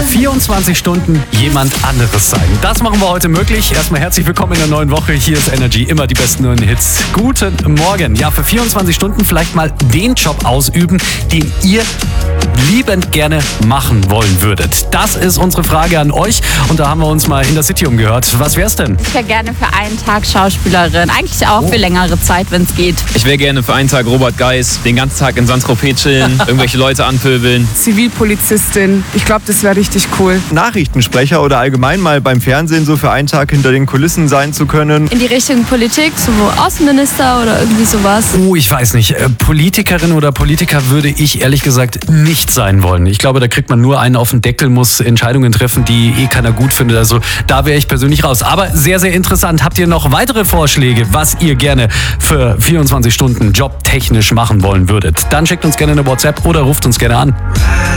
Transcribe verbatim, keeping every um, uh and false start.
vierundzwanzig Stunden jemand anderes sein. Das machen wir heute möglich. Erstmal herzlich willkommen in der neuen Woche. Hier ist Energy, immer die besten neuen Hits. Guten Morgen. Ja, für vierundzwanzig Stunden vielleicht mal den Job ausüben, den ihr liebend gerne machen wollen würdet. Das ist unsere Frage an euch und da haben wir uns mal in der City umgehört. Was wär's denn? Ich wäre gerne für einen Tag Schauspielerin. Eigentlich auch für längere Zeit, wenn es geht. Ich wäre gerne für einen Tag Robert Geis, den ganzen Tag in Saint-Tropez chillen, irgendwelche Leute anpöbeln. Zivilpolizistin. Ich glaube, das wäre richtig cool. Nachrichtensprecher oder allgemein mal beim Fernsehen so für einen Tag hinter den Kulissen sein zu können. In die Richtung Politik, so Außenminister oder irgendwie sowas. Oh, ich weiß nicht. Äh, Politikerin oder Politiker würde ich ehrlich gesagt nicht sein wollen. Ich glaube, da kriegt man nur einen auf den Deckel, muss Entscheidungen treffen, die eh keiner gut findet. Also da wäre ich persönlich raus. Aber sehr, sehr interessant. Habt ihr noch weitere Vorschläge, was ihr gerne für vierundzwanzig Stunden jobtechnisch machen wollen würdet? Dann schickt uns gerne eine WhatsApp oder ruft uns gerne an.